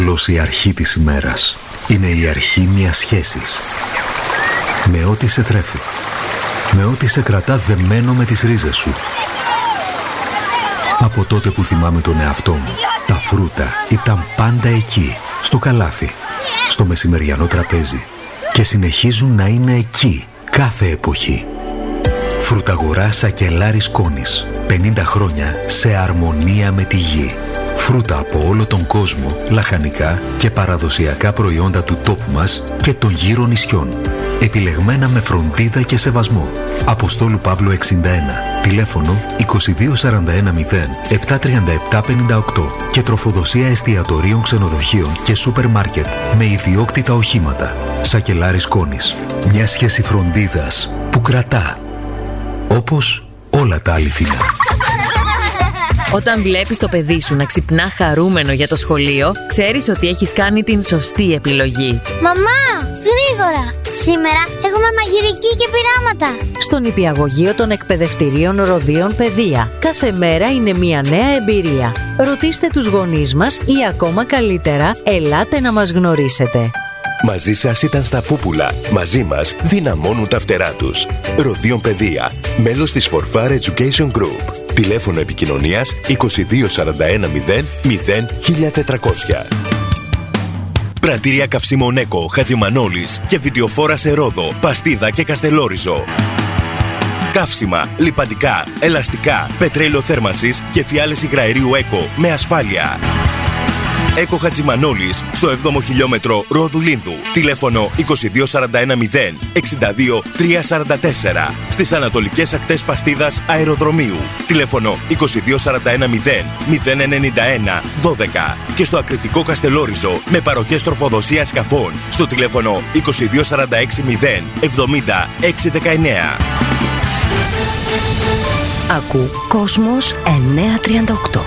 Όλος η αρχή της ημέρας είναι η αρχή μιας σχέσης. Με ό,τι σε τρέφει. Με ό,τι σε κρατά δεμένο με τις ρίζες σου. Από τότε που θυμάμαι τον εαυτό μου, τα φρούτα ήταν πάντα εκεί, στο καλάθι, στο μεσημεριανό τραπέζι. Και συνεχίζουν να είναι εκεί, κάθε εποχή. Φρουταγορά Σακελάρης Κόνης. 50 χρόνια σε αρμονία με τη γη. Φρούτα από όλο τον κόσμο, λαχανικά και παραδοσιακά προϊόντα του τόπου μας και των γύρω νησιών. Επιλεγμένα με φροντίδα και σεβασμό. Αποστόλου Παύλου 61. Τηλέφωνο 2241 73758. Και τροφοδοσία εστιατορίων, ξενοδοχείων και σούπερ μάρκετ με ιδιόκτητα οχήματα. Σακελάρης Κόνης. Μια σχέση φροντίδας που κρατά. Όπως όλα τα αληθινά. Όταν βλέπεις το παιδί σου να ξυπνά χαρούμενο για το σχολείο, ξέρεις ότι έχεις κάνει την σωστή επιλογή. Μαμά, γρήγορα! Σήμερα έχουμε μαγειρική και πειράματα. Στο νηπιαγωγείο των εκπαιδευτηρίων Ροδίων Παιδεία. Κάθε μέρα είναι μια νέα εμπειρία. Ρωτήστε τους γονείς μας ή ακόμα καλύτερα, ελάτε να μας γνωρίσετε. Μαζί σας ήταν στα πούπουλα. Μαζί μας δυναμώνουν τα φτερά τους. Ροδίων Παιδεία. Μέλος της Forfar Education Group. Τηλέφωνο επικοινωνίας 2241 0 1400. Πρατήρια καυσίμων Έκο, Χατζημανόλης και βιντεοφόρα σε Ρόδο, Παστίδα και Καστελόριζο. Καύσιμα, λιπαντικά, ελαστικά, πετρέλαιο θέρμανσης και φιάλες υγραερίου Έκο με ασφάλεια. Έκο Χατζημανόλης στο 7ο χιλιόμετρο Ρόδου Λίνδου. Τηλέφωνο 2241 62 344. Στις ανατολικές ακτές Παστίδας Αεροδρομίου. Τηλέφωνο 2241 091 12. Και στο ακριτικό Καστελόριζο με παροχές τροφοδοσίας σκαφών στο τηλέφωνο 2246 70 619. Ακού Κόσμος 938.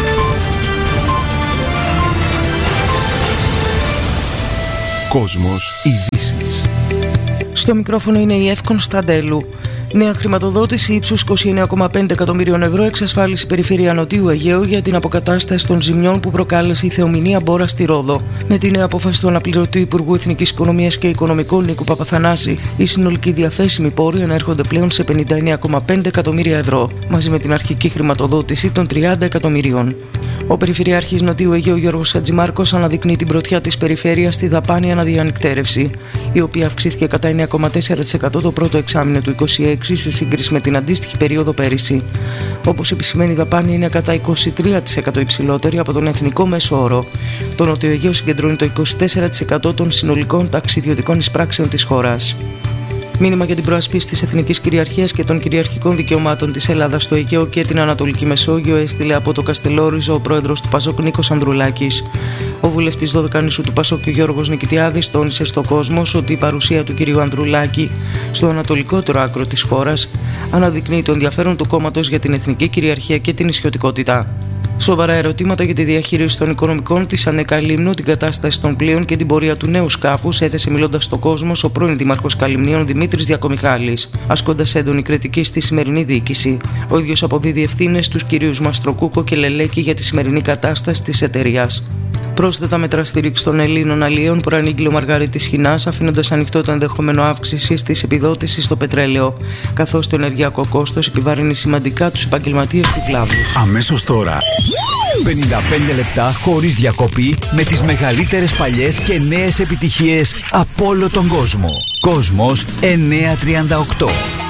Κόσμος ειδήσεις. Στο μικρόφωνο είναι η Εύη Κωνσταντέλου. Νέα χρηματοδότηση ύψους 29,5 εκατομμυρίων ευρώ εξασφάλισε η Περιφέρεια Νοτιού Αιγαίου για την αποκατάσταση των ζημιών που προκάλεσε η θεομηνία Μπόρα στη Ρόδο. Με τη νέα απόφαση του αναπληρωτή Υπουργού Εθνικής Οικονομίας και Οικονομικών Νίκου Παπαθανάση, οι συνολικοί διαθέσιμοι πόροι ανέρχονται πλέον σε 59,5 εκατομμύρια ευρώ, μαζί με την αρχική χρηματοδότηση των 30 εκατομμυρίων. Ο Περιφερειάρχης Νοτιού Αιγαίου Γιώργος Χατζημάρκος αναδεικνύει την πρωτιά της περιφέρειας στη δαπάνη αναδιανυκτέρευση, η οποία αυξήθηκε κατά 9,4% το πρώτο εξάμηνο του 2026 σε σύγκριση με την αντίστοιχη περίοδο πέρυσι. Όπως επισημαίνει, η δαπάνη είναι κατά 23% υψηλότερη από τον εθνικό μέσο όρο. Το Νότιο Αιγαίο συγκεντρώνει το 24% των συνολικών ταξιδιωτικών εισπράξεων της χώρας. Μήνυμα για την προασπίση της εθνικής κυριαρχίας και των κυριαρχικών δικαιωμάτων της Ελλάδας στο Αιγαίο και την Ανατολική Μεσόγειο έστειλε από το Καστελόριζο ο πρόεδρος του Πασόκ Νίκος Ανδρουλάκης. Ο βουλευτής Δωδεκανήσου του Πασόκ Γιώργος Νικητιάδης τόνισε στο Κόσμος ότι η παρουσία του κυρίου Ανδρουλάκη στο ανατολικότερο άκρο της χώρας αναδεικνύει το ενδιαφέρον του κόμματος για την εθνική κυριαρχία και την νησιωτικότητα. Σοβαρά ερωτήματα για τη διαχείριση των οικονομικών της ΑΝΕ Λίμνου, την κατάσταση των πλοίων και την πορεία του νέου σκάφους έθεσε μιλώντας στο Κόσμος ο πρώην Δήμαρχος Καλυμνίων Δημήτρης Διακομιχάλης, ασκώντας έντονη κριτική στη σημερινή διοίκηση. Ο ίδιος αποδίδει ευθύνες στους κυρίους Μαστροκούκο και Λελέκη για τη σημερινή κατάσταση της εταιρείας. Πρόσθετα μέτρα στήριξη των Ελλήνων αλλιέων προανήγγειλε ο Μαργαρίτης Χινάς, αφήνοντας ανοιχτό το ενδεχόμενο αύξηση της επιδότησης στο πετρέλαιο, καθώς το ενεργειακό κόστος επιβαρύνει σημαντικά τους επαγγελματίες του κλάδου. Αμέσως τώρα 55 λεπτά χωρίς διακοπή με τις μεγαλύτερες παλιές και νέες επιτυχίες από όλο τον κόσμο. Κόσμος 938.